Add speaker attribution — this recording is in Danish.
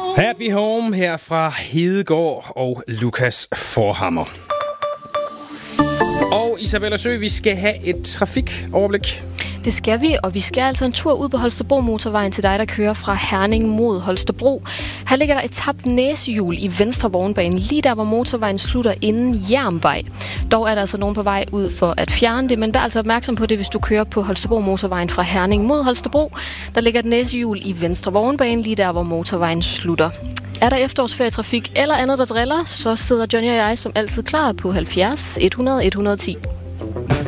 Speaker 1: Happy Home her fra Hedegaard og Lukas Forhammer. Og Isabella Sø, vi skal have et trafikoverblik.
Speaker 2: Det skal vi, og vi skal altså en tur ud på Holstebro-motorvejen til dig, der kører fra Herning mod Holstebro. Her ligger der et tabt næsehjul i venstre vognbane, lige der, hvor motorvejen slutter inden Hjermvej. Dog er der altså nogen på vej ud for at fjerne det, men vær altså opmærksom på det, hvis du kører på Holstebro-motorvejen fra Herning mod Holstebro. Der ligger et næsehjul i venstre vognbane, lige der, hvor motorvejen slutter. Er der efterårsferietrafik eller andet, der driller, så sidder Johnny og jeg som altid klar på 70 100 110.